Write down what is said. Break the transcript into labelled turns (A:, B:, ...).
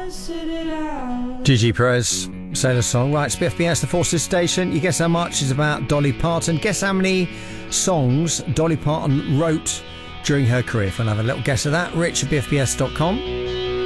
A: Gigi Perez, Sailor Song. Right, it's BFBS, the Forces Station. You guess how much is about Dolly Parton. Guess how many songs Dolly Parton wrote during her career. If you want to have a little guess of that, rich at bfbs.com.